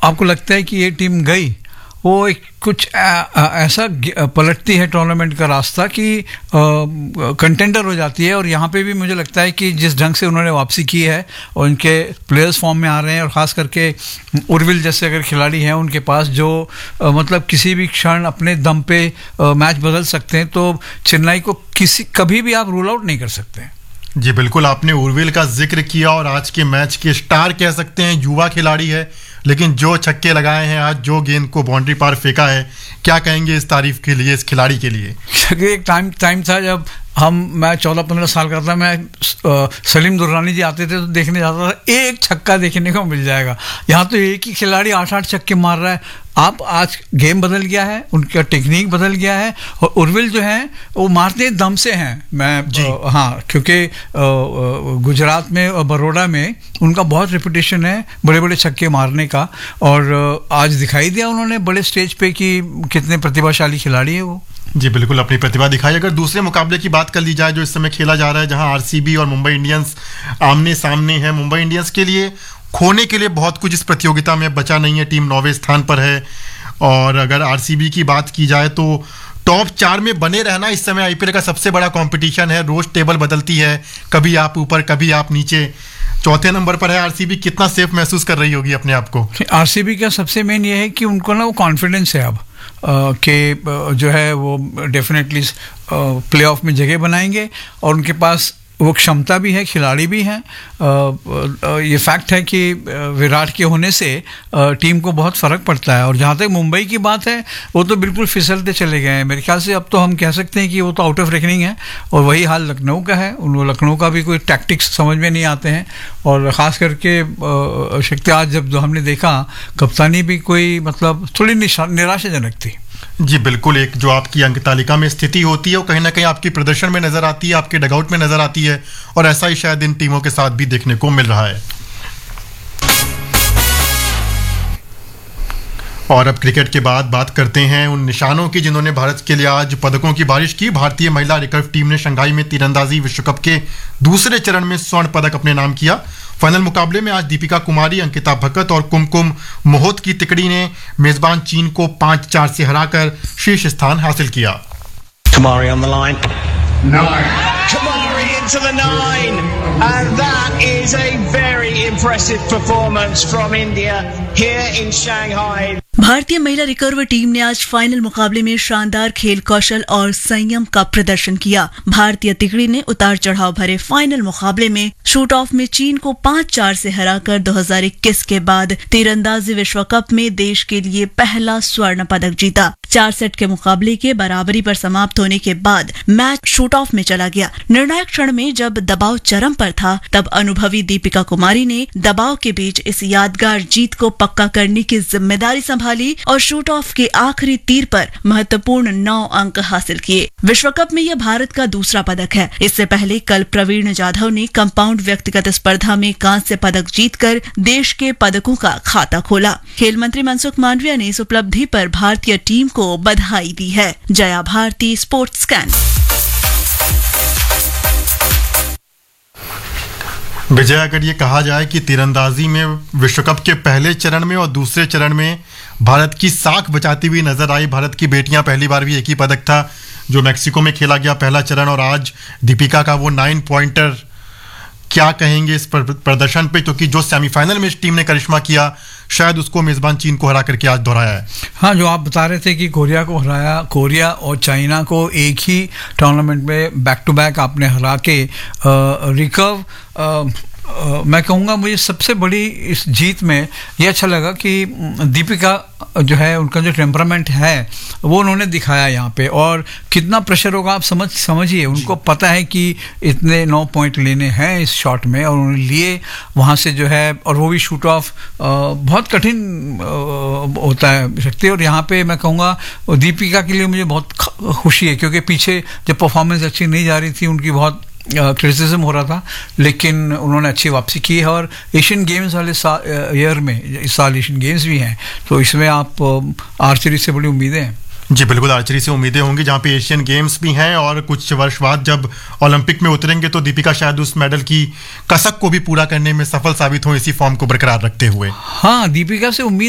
आपको लगता है कि ये टीम गई, वो एक कुछ ऐसा पलटती है टूर्नामेंट का रास्ता कि कंटेंडर हो जाती है। और यहाँ पे भी मुझे लगता है कि जिस ढंग से उन्होंने वापसी की है और उनके प्लेयर्स फॉर्म में आ रहे हैं, और ख़ास करके उर्विल जैसे अगर खिलाड़ी हैं उनके पास जो मतलब किसी भी क्षण अपने दम पे मैच बदल सकते हैं, तो चेन्नई को कभी भी आप रूल आउट नहीं कर सकते। जी बिल्कुल, आपने उर्विल का जिक्र किया और आज के मैच के स्टार कह सकते हैं, युवा खिलाड़ी है, लेकिन जो छक्के लगाए हैं आज, जो गेंद को बाउंड्री पार फेंका है, क्या कहेंगे इस तारीफ के लिए, इस खिलाड़ी के लिए? एक टाइम था जब मैं 14-15 साल का था, मैं सलीम दुर्रानी जी आते थे तो देखने जाता था, एक छक्का देखने को मिल जाएगा। यहाँ तो एक ही खिलाड़ी 8-8 छक्के मार रहा है। आप आज गेम बदल गया है, उनका टेक्निक बदल गया है, और उर्विल जो है वो मारते दम से हैं। मैं हाँ, क्योंकि गुजरात में और बड़ौदा में उनका बहुत रेपुटेशन है बड़े बड़े छक्के मारने का, और आज दिखाई दिया उन्होंने बड़े स्टेज पे कि कितने प्रतिभाशाली खिलाड़ी है वो। जी बिल्कुल, अपनी प्रतिभा दिखाई। अगर दूसरे मुकाबले की बात कर ली जाए जो इस समय खेला जा रहा है, जहां आरसीबी और मुंबई इंडियंस आमने सामने है, मुंबई इंडियंस के लिए खोने के लिए बहुत कुछ इस प्रतियोगिता में बचा नहीं है, टीम 9वें स्थान पर है। और अगर आरसीबी की बात की जाए तो टॉप 4 में बने रहना इस समय आईपीएल का सबसे बड़ा कंपटीशन है। रोज टेबल बदलती है, कभी आप ऊपर कभी आप नीचे। चौथे नंबर पर है आरसीबी। कितना सेफ महसूस कर रही होगी अपने आप को? आरसीबी का सबसे मेन ये है कि उनको ना वो कॉन्फिडेंस है अब कि जो है वो डेफिनेटली प्लेऑफ में जगह बनाएंगे, और उनके पास वो क्षमता भी है, खिलाड़ी भी हैं। ये फैक्ट है कि विराट के होने से टीम को बहुत फ़र्क पड़ता है। और जहाँ तक मुंबई की बात है, वो तो बिल्कुल फिसलते चले गए हैं मेरे ख्याल से। अब तो हम कह सकते हैं कि वो तो आउट ऑफ रेकनिंग है, और वही हाल लखनऊ का है। उन लखनऊ का भी कोई टैक्टिक्स समझ में नहीं आते हैं, और ख़ास करके शक्ति आज जब हमने देखा, कप्तानी भी कोई मतलब थोड़ी निराशाजनक थी। जी बिल्कुल, एक जो आपकी अंक तालिका में स्थिति होती है वो कहीं ना कहीं आपकी प्रदर्शन में नजर आती है, आपके डगआउट में नजर आती है, और ऐसा ही शायद इन टीमों के साथ भी देखने को मिल रहा है। और अब क्रिकेट के बाद बात करते हैं उन निशानों की जिन्होंने भारत के लिए आज पदकों की बारिश की। भारतीय महिला रिकर्व टीम ने शंघाई में तीरंदाजी विश्व कप के दूसरे चरण में स्वर्ण पदक अपने नाम किया। फाइनल मुकाबले में आज दीपिका कुमारी, अंकिता भकत और कुमकुम मोहोत की तिकड़ी ने मेजबान चीन को 5-4 से हराकर शीर्ष स्थान हासिल किया। Kumari on the line. 9. Kumari into the 9. And that is a very impressive performance from India here in Shanghai. भारतीय महिला रिकर्व टीम ने आज फाइनल मुकाबले में शानदार खेल कौशल और संयम का प्रदर्शन किया। भारतीय तिकड़ी ने उतार चढ़ाव भरे फाइनल मुकाबले में शूट ऑफ में चीन को 5-4 से हराकर 2021 के बाद तीरंदाजी विश्व कप में देश के लिए पहला स्वर्ण पदक जीता। 4 सेट के मुकाबले के बराबरी पर समाप्त होने के बाद मैच शूट ऑफ में चला गया। निर्णायक क्षण में जब दबाव चरम पर था, तब अनुभवी दीपिका कुमारी ने दबाव के बीच इस यादगार जीत को पक्का करने की जिम्मेदारी संभाली और शूट ऑफ के आखिरी तीर पर महत्वपूर्ण 9 अंक हासिल किए। विश्व कप में यह भारत का दूसरा पदक है। इससे पहले कल प्रवीण जाधव ने कंपाउंड व्यक्तिगत स्पर्धा में कांस्य पदक जीतकर देश के पदकों का खाता खोला। खेल मंत्री मनसुख मांडविया ने इस उपलब्धि पर भारतीय टीम को बधाई दी है। Jaya Bharti, sports scan. विजय, अगर ये कहा जाए कि तीरंदाजी में विश्व कप के पहले चरण में और दूसरे चरण में भारत की साख बचाती हुई नजर आई। भारत की बेटियां, पहली बार भी एक ही पदक था जो मैक्सिको में खेला गया पहला चरण, और आज दीपिका का वो 9 पॉइंटर। क्या कहेंगे इस प्रदर्शन पे, क्योंकि जो सेमीफाइनल में इस टीम ने करिश्मा किया, शायद उसको मेजबान चीन को हरा करके आज दोहराया है। हाँ, जो आप बता रहे थे कि कोरिया को हराया, कोरिया और चाइना को एक ही टूर्नामेंट में बैक टू बैक आपने हरा के रिकर्व मैं कहूँगा मुझे सबसे बड़ी इस जीत में ये अच्छा लगा कि दीपिका जो है, उनका जो टेम्परामेंट है वो उन्होंने दिखाया यहाँ पे। और कितना प्रेशर होगा आप समझिए। उनको पता है कि इतने 9 पॉइंट लेने हैं इस शॉट में, और उन्होंने लिए वहाँ से जो है, और वो भी शूट ऑफ बहुत कठिन होता है शक्ति। और यहाँ पे मैं कहूँगा दीपिका के लिए मुझे बहुत खुशी है, क्योंकि पीछे जब परफॉर्मेंस अच्छी नहीं जा रही थी, उनकी बहुत क्रिटिसिज्म हो रहा था, लेकिन उन्होंने अच्छी वापसी की है। और एशियन गेम्स वाले ईयर में, इस साल एशियन गेम्स भी हैं, तो इसमें आप आर्चरी से बड़ी उम्मीदें हैं। जी बिल्कुल, आर्चरी से उम्मीदें होंगी, जहाँ पे एशियन गेम्स भी हैं, और कुछ वर्ष बाद जब ओलंपिक में उतरेंगे तो दीपिका शायद उस मेडल की कसक को भी पूरा करने में सफल साबित हो, इसी फॉर्म को बरकरार रखते हुए। हाँ, दीपिका से उम्मीद